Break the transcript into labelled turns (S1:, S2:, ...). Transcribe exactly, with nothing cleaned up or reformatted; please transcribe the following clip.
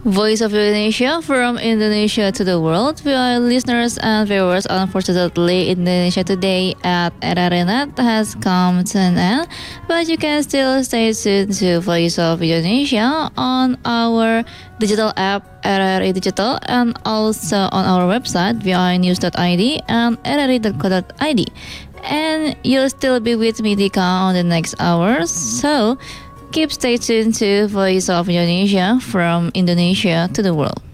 S1: Voice of Indonesia from Indonesia to the world. We are listeners and viewers. Unfortunately, Indonesia Today at R R A Net has come to an end, but you can still stay tuned to Voice of Indonesia on our digital app R R A Digital and also on our website v i news dot i d and r r a dot co dot i d. And you'll still be with me, Dika, on the next hours. So keep stay tuned to Voice of Indonesia from Indonesia to the world.